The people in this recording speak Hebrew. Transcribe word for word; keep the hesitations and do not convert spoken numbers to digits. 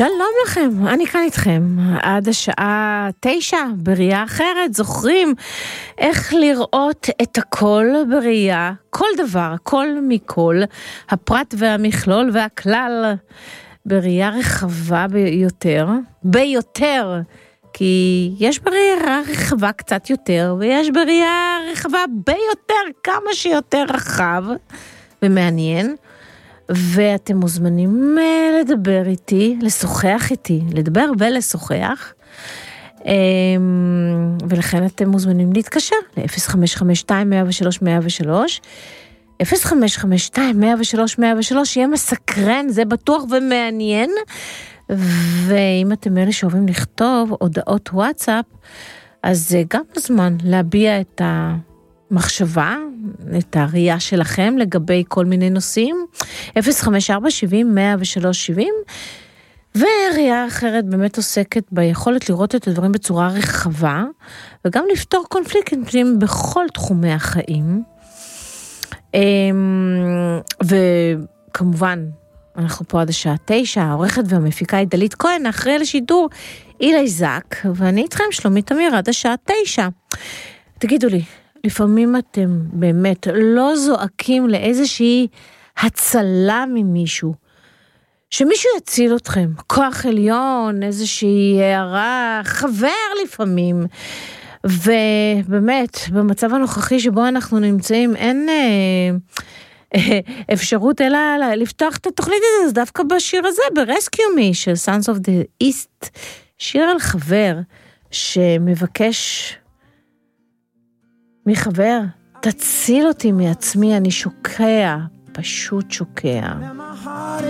שלום לכם, אני כאן איתכם עד השעה תשע בראייה אחרת. זוכרים איך לראות את הכל בראייה, כל דבר, כל מכל, הפרט והמכלול והכלל בראייה רחבה ביותר, ביותר, כי יש בראייה רחבה קצת יותר, ויש בראייה רחבה ביותר, כמה שיותר רחב ומעניין. ואתם מוזמנים לדבר איתי, לשוחח איתי, לדבר ולשוחח, ולכן אתם מוזמנים להתקשר ל-אפס חמש חמש שתיים אפס אפס שלוש אפס אפס שלוש, אפס חמש חמש שתיים אפס אפס שלוש אפס אפס שלוש, יהיה מסקרן, זה בטוח ומעניין. ואם אתם אלה שאוהבים לכתוב הודעות וואטסאפ, אז זה גם הזמן להביע את ה... מחשבה, את הראייה שלכם לגבי כל מיני נושאים, אפס חמש ארבע שבעים מאה ושלוש שבעים, וראייה אחרת באמת עוסקת ביכולת לראות את הדברים בצורה רחבה, וגם לפתור קונפליקטים בכל תחומי החיים. וכמובן, אנחנו פה עד השעה תשע, העורכת והמפיקה היא דלית כהן, אחרי לשידור אילי זק, ואני איתכם שלומית אמיר עד השעה תשע. תגידו לי, לפעמים אתם באמת לא זועקים לאיזושהי הצלה ממישהו, שמישהו יציל אתכם, כוח עליון, איזושהי הערה, חבר לפעמים, ובאמת, במצב הנוכחי שבו אנחנו נמצאים, אין אה, אה, אפשרות אלא לפתוח את התוכנית הזאת, אז דווקא בשיר הזה, ב-Rescue Me של Sons of the East, שיר על חבר שמבקש... מחבר, תציל אותי מעצמי, אני שוקע, פשוט שוקע.